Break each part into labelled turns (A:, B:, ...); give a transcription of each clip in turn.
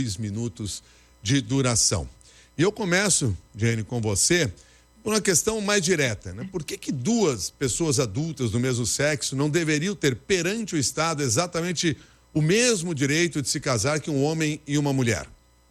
A: 2 minutos de duração. E eu começo, Jane, com você, por uma questão mais direta, né? Por que duas pessoas adultas do mesmo sexo não deveriam ter perante o Estado exatamente o mesmo direito de se casar que um homem e uma mulher?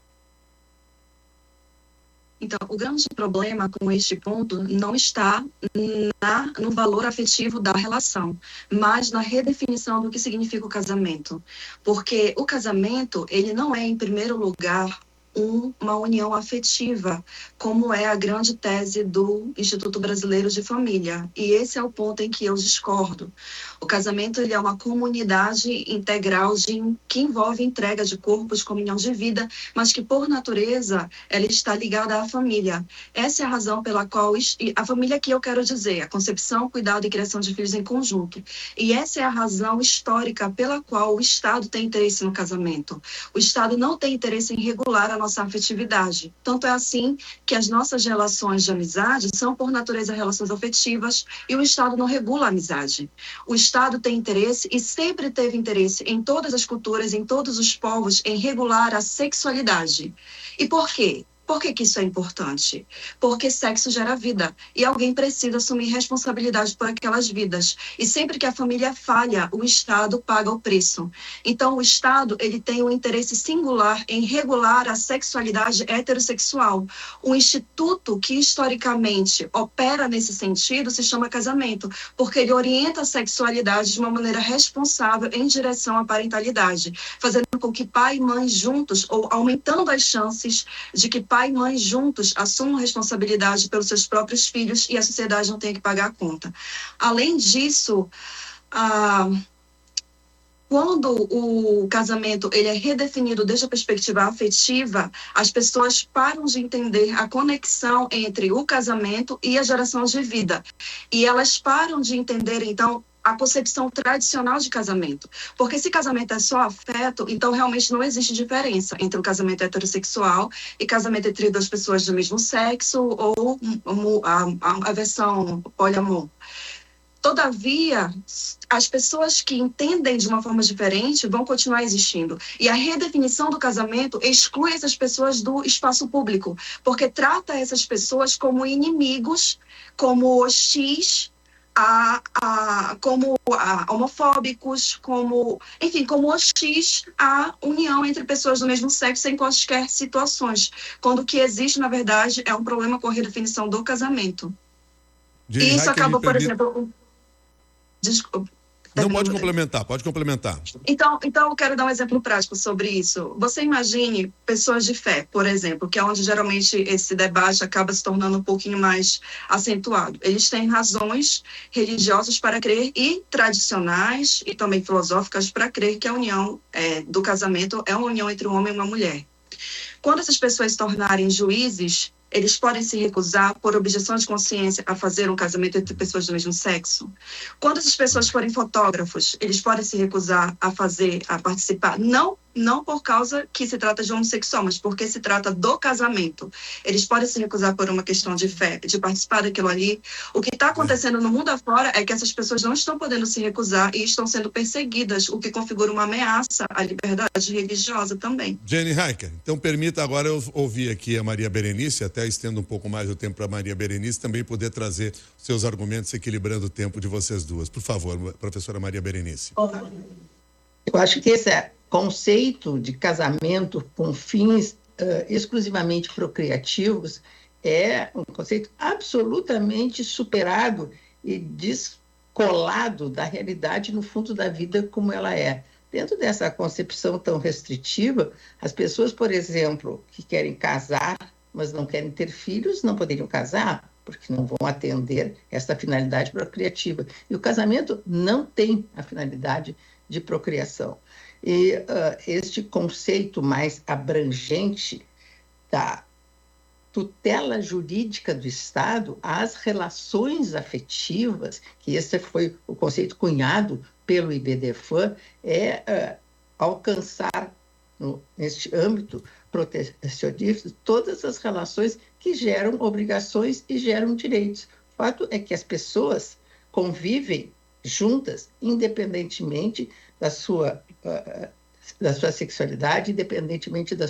B: Então, o grande problema com este ponto não está no valor afetivo da relação, mas na redefinição do que significa o casamento. Porque o casamento, ele não é, em primeiro lugar, uma união afetiva, como é a grande tese do Instituto Brasileiro de Família. E esse é o ponto em que eu discordo. O casamento, ele é uma comunidade integral que envolve entrega de corpos, comunhão de vida, mas que, por natureza, ela está ligada à família. Essa é a razão pela qual a família que eu quero dizer, a concepção, cuidado e criação de filhos em conjunto. E essa é a razão histórica pela qual o Estado tem interesse no casamento. O Estado não tem interesse em regular a nossa afetividade. Tanto é assim que as nossas relações de amizade são, por natureza, relações afetivas, e o Estado não regula a amizade. O Estado tem interesse e sempre teve interesse em todas as culturas, em todos os povos, em regular a sexualidade. E por quê? Por que isso é importante? Porque sexo gera vida e alguém precisa assumir responsabilidade por aquelas vidas. E sempre que a família falha, o Estado paga o preço. Então, o Estado, ele tem um interesse singular em regular a sexualidade heterossexual. O instituto que historicamente opera nesse sentido se chama casamento, porque ele orienta a sexualidade de uma maneira responsável em direção à parentalidade, fazendo com que pai e mãe juntos, ou aumentando as chances de que pai e mãe juntos assumam responsabilidade pelos seus próprios filhos e a sociedade não tenha que pagar a conta. Além disso, quando o casamento ele é redefinido desde a perspectiva afetiva, as pessoas param de entender a conexão entre o casamento e a geração de vida. E elas param de entender, então, a concepção tradicional de casamento. Porque se casamento é só afeto, então realmente não existe diferença entre o casamento heterossexual e casamento entre duas pessoas do mesmo sexo ou a versão poliamor. Todavia, as pessoas que entendem de uma forma diferente vão continuar existindo. E a redefinição do casamento exclui essas pessoas do espaço público, porque trata essas pessoas como inimigos, como hostis, como homofóbicos, como hostis à união entre pessoas do mesmo sexo em quaisquer situações, quando o que existe, na verdade, é um problema com a redefinição do casamento. E isso acaba, por exemplo... Desculpa.
A: Não, pode complementar.
B: Então, eu quero dar um exemplo prático sobre isso. Você imagine pessoas de fé, por exemplo, que é onde geralmente esse debate acaba se tornando um pouquinho mais acentuado. Eles têm razões religiosas para crer e tradicionais e também filosóficas para crer que a união do casamento é uma união entre um homem e uma mulher. Quando essas pessoas se tornarem juízes, eles podem se recusar, por objeção de consciência, a fazer um casamento entre pessoas do mesmo sexo. Quando essas pessoas forem fotógrafos, eles podem se recusar a participar, não por causa que se trata de homossexual, mas porque se trata do casamento. Eles podem se recusar por uma questão de fé, de participar daquilo ali. O que está acontecendo no mundo afora é que essas pessoas não estão podendo se recusar e estão sendo perseguidas, o que configura uma ameaça à liberdade religiosa também.
A: Jane Heicker, então permita agora eu ouvir aqui a Maria Berenice, até estendo um pouco mais o tempo para a Maria Berenice também poder trazer seus argumentos equilibrando o tempo de vocês duas. Por favor, professora Maria Berenice.
C: Eu acho que esse conceito de casamento com fins exclusivamente procriativos é um conceito absolutamente superado e descolado da realidade no fundo da vida como ela é. Dentro dessa concepção tão restritiva, as pessoas, por exemplo, que querem casar, mas não querem ter filhos, não poderiam casar, porque não vão atender essa finalidade procriativa. E o casamento não tem a finalidade de procriação. E este conceito mais abrangente da tutela jurídica do Estado às relações afetivas, que esse foi o conceito cunhado pelo IBDFAM, é alcançar, neste âmbito protecionista, todas as relações que geram obrigações e geram direitos. O fato é que as pessoas convivem juntas, independentemente da sua sexualidade, independentemente da